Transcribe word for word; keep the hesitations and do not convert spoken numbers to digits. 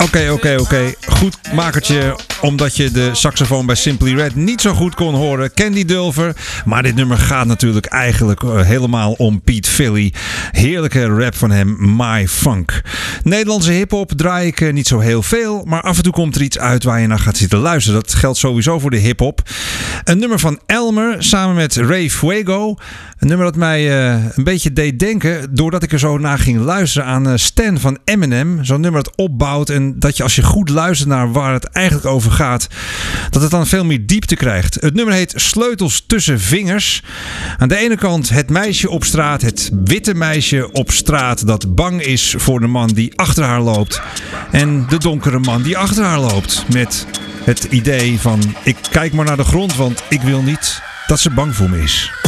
Oké, oké, oké. Goed makertje, omdat je de saxofoon bij Simply Red niet zo goed kon horen. Candy Dulfer. Maar dit nummer gaat natuurlijk eigenlijk uh, helemaal om Pete Philly. Heerlijke rap van hem, My Funk. Nederlandse hiphop draai ik uh, niet zo heel veel. Maar af en toe komt er iets uit waar je naar gaat zitten luisteren. Dat geldt sowieso voor de hiphop. Een nummer van Elmer samen met Ray Fuego. Een nummer dat mij uh, een beetje deed denken, doordat ik er zo naar ging luisteren aan uh, Stan van Eminem. Zo'n nummer dat opbouwt en dat je als je goed luistert naar waar het eigenlijk over gaat, dat het dan veel meer diepte krijgt. Het nummer heet Sleutels tussen vingers. Aan de ene kant het meisje op straat, het witte meisje op straat dat bang is voor de man die achter haar loopt. En de donkere man die achter haar loopt. Met het idee van, ik kijk maar naar de grond, want ik wil niet dat ze bang voor me is.